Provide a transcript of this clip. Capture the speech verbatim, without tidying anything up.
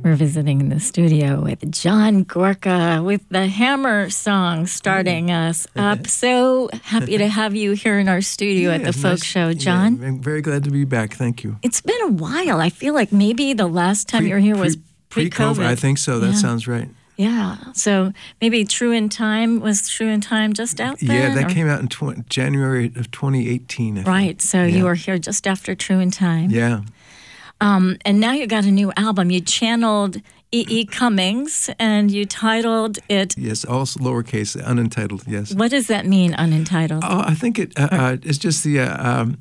We're visiting in the studio with John Gorka with the Hammer song starting us up. So happy to have you here in our studio yeah, at the Folk nice. Show, John. Yeah, I'm very glad to be back. Thank you. It's been a while. I feel like maybe the last time Pre, you were here pre, was pre-COVID. I think so. That yeah. sounds right. Yeah. So maybe True in Time, was True in Time just out then? Yeah, that or? came out in tw- January of twenty eighteen. I right. think. So yeah. you were here just after True in Time. Yeah. Um, and now you got a new album. You channeled E E. Cummings, and you titled it... Yes, also lowercase, unentitled, yes. What does that mean, unentitled? Oh, I think it uh, uh, it's just the uh, um,